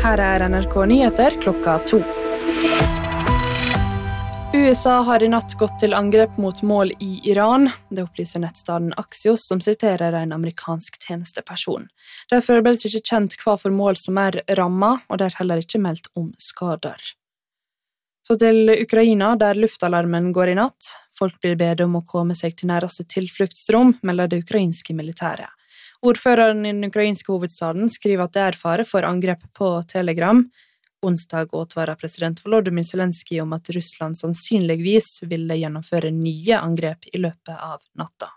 Her NRK Nyheter klokka 2. USA har i natt gått til angrep mot mål i Iran. Det opplyser nettstaden Axios, som siterer en amerikansk tjenesteperson. Derfor ble det ikke kjent hva for mål som rammet, og det heller ikke meldt om skader. Så til Ukraina, der luftalarmen går i natt. Folk blir bedt om å komme seg til nærmeste tilfluktsrom, melder det ukrainske militæret. Ordføreren i den ukrainske hovedstaden skriver at det fare for angrep på Telegram. Onsdag advarer president Volodymyr Zelenskyj om at Russland sannsynligvis ville gjennomføre nye angrep i løpet av natta.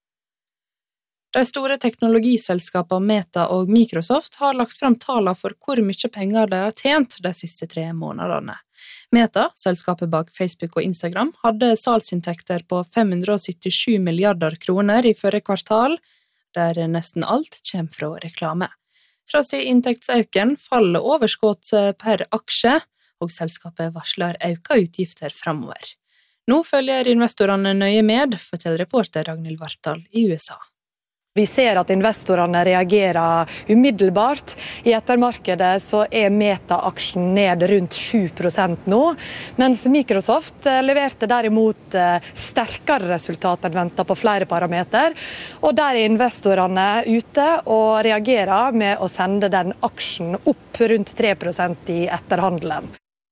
De store teknologiselskapene Meta og Microsoft har lagt frem tallene for hvor mye penger de har tjent de siste 3 månedene. Meta, selskapet bak Facebook og Instagram, hadde salgsinntekter på 577 milliarder kroner i forrige kvartal, der nesten alt kommer fra reklame. Fra sin inntektsøken faller overskudd per aksje, og selskapet varsler økte utgifter fremover. Nå følger investorene nøye med, forteller reporter Ragnhild Vartdal i USA. Vi ser at investorene reagerer umiddelbart. I ettermarkedet så Meta-aksjen ned rundt 7% nå, mens Microsoft leverte derimot sterkere resultat enn ventet på flere parameter, og der investorene ute og reagerer med å sende den aksjen opp rundt 3% i etterhandelen.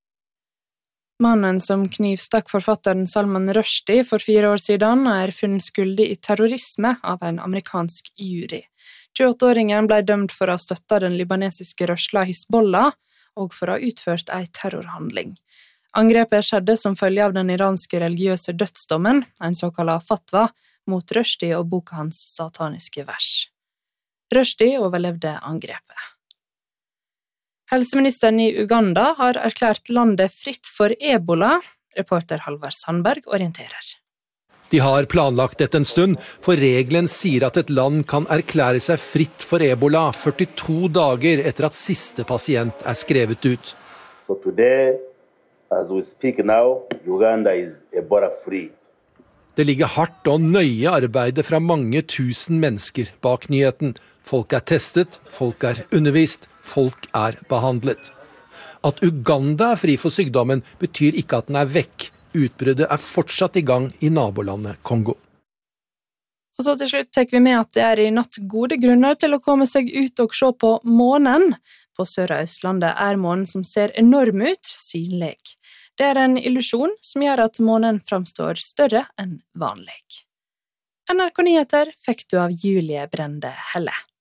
Mannen som knivstakk forfatteren Salman Rushdie for 4 år siden funnet skyldig i terrorisme av en amerikansk jury. 28-åringen ble dømt for å ha støttet den libanesiske rørsla Hizbollah og for å ha utført en terrorhandling. Angrepet skjedde som følge av den iranske religiøse dødsdommen, en såkalt fatwa, mot Rushdie og boka hans sataniske vers. Rushdie overlevde angrepet. Helseministeren i Uganda har erklært landet fritt for ebola. Reporter Halvard Sandberg orienterer. De har planlagt dette en stund, for regelen sier at et land kan erklære seg fritt for ebola 42 dager etter at siste pasient skrevet ut. So today, as we speak now, Uganda is ebola free. Det ligger hardt og nøye arbeide fra mange tusen mennesker bak nyheten. Folk testet, folk undervist, folk behandlet. At Uganda fri for sykdommen betyr ikke at den vekk. Utbruddet fortsatt i gang i nabolandet Kongo. Og så til slutt tar vi med at det i natt gode grunner til å komme seg ut og se på månen. På Sør- og Østlandet månen som ser enorm ut, synlig. Det en illusjon som gjør at månen framstår større enn vanlig. NRK Nyheter fikk du av Julie Brende Helle.